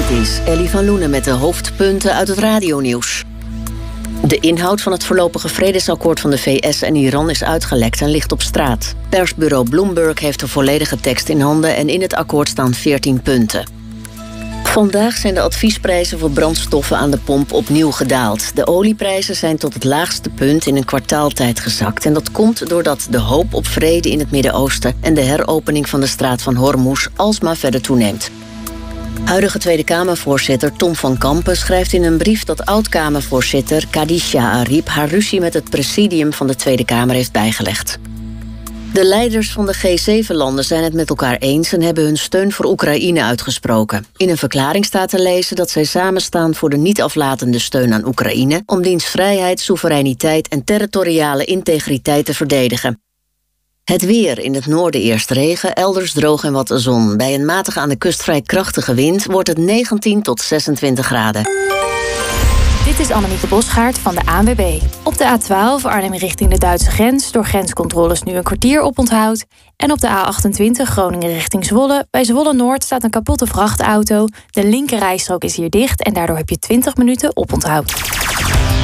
Dit is Ellie van Loenen met de hoofdpunten uit het radionieuws. De inhoud van het voorlopige vredesakkoord van de VS en Iran is uitgelekt en ligt op straat. Persbureau Bloomberg heeft de volledige tekst in handen en in het akkoord staan 14 punten. Vandaag zijn de adviesprijzen voor brandstoffen aan de pomp opnieuw gedaald. De olieprijzen zijn tot het laagste punt in een kwartaaltijd gezakt. En dat komt doordat de hoop op vrede in het Midden-Oosten en de heropening van de straat van Hormuz alsmaar verder toeneemt. Huidige Tweede Kamervoorzitter Tom van Kampen schrijft in een brief dat oud-Kamervoorzitter Khadija Arib haar ruzie met het presidium van de Tweede Kamer heeft bijgelegd. De leiders van de G7-landen zijn het met elkaar eens en hebben hun steun voor Oekraïne uitgesproken. In een verklaring staat te lezen dat zij samenstaan voor de niet aflatende steun aan Oekraïne om diens vrijheid, soevereiniteit en territoriale integriteit te verdedigen. Het weer: in het noorden eerst regen, elders droog en wat zon. Bij een matige aan de kust vrij krachtige wind wordt het 19 tot 26 graden. Dit is Annemieke Bosgaard van de ANWB. Op de A12 Arnhem richting de Duitse grens door grenscontroles nu een kwartier oponthoud. En op de A28 Groningen richting Zwolle. Bij Zwolle Noord staat een kapotte vrachtauto. De linkerrijstrook is hier dicht en daardoor heb je 20 minuten oponthoud.